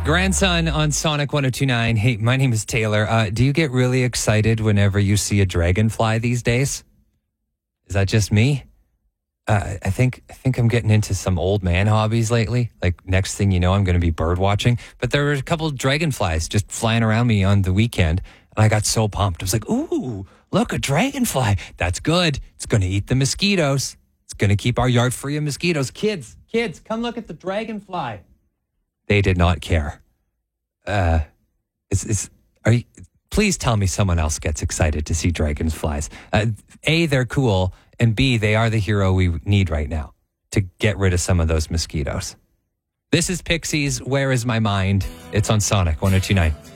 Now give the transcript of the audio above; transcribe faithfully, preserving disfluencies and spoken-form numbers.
Grandson on Sonic one oh two point nine. Hey, my name is Taylor. Uh, do you get really excited whenever you see a dragonfly these days? Is that just me? Uh, I think I think I'm getting into some old man hobbies lately. Like next thing you know, I'm going to be bird watching. But there were a couple of dragonflies just flying around me on the weekend. And I got so pumped. I was like, ooh, look, a dragonfly. That's good. It's going to eat the mosquitoes. It's going to keep our yard free of mosquitoes. Kids, kids, come look at the dragonfly. They did not care. Uh, it's, it's, are you, please tell me someone else gets excited to see dragonflies. Uh, A, they're cool, and B, they are the hero we need right now to get rid of some of those mosquitoes. This is Pixies, Where Is My Mind? It's on Sonic one oh two point nine.